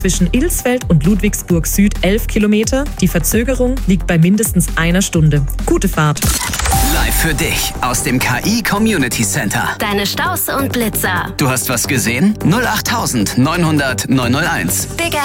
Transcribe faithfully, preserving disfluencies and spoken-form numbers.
Zwischen Ilsfeld und Ludwigsburg Süd elf Kilometer. Die Verzögerung liegt bei mindestens einer Stunde. Gute Fahrt. Live für dich aus dem K I Community Center. Deine Staus und Blitzer. Du hast was gesehen? null acht neunhundert neunhunderteins. Big